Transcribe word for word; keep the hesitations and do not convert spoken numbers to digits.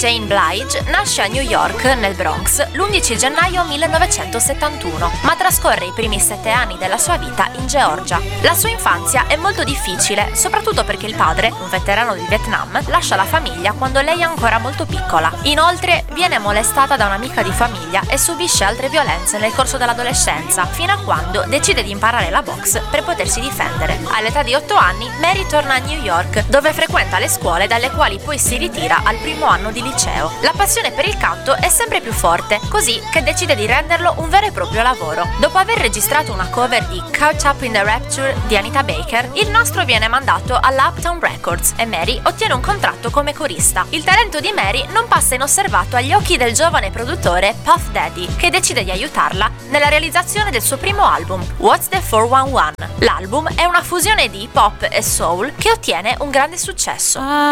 Jane Blige nasce a New York, nel Bronx, l'undici gennaio millenovecentosettantuno, ma trascorre i primi sette anni della sua vita in Georgia. La sua infanzia è molto difficile, soprattutto perché il padre, un veterano del Vietnam, lascia la famiglia quando lei è ancora molto piccola. Inoltre, viene molestata da un'amica di famiglia e subisce altre violenze nel corso dell'adolescenza, fino a quando decide di imparare la box per potersi difendere. All'età di otto anni, Mary torna a New York, dove frequenta le scuole dalle quali poi si ritira al primo anno di liceo. La passione per il canto è sempre più forte, così che decide di renderlo un vero e proprio lavoro. Dopo aver registrato una cover di Caught Up in the Rapture di Anita Baker, il nastro viene mandato alla Uptown Records e Mary ottiene un contratto come corista. Il talento di Mary non passa inosservato agli occhi del giovane produttore Puff Daddy, che decide di aiutarla nella realizzazione del suo primo album, What's the four one one. L'album è una fusione di hip hop e soul che ottiene un grande successo.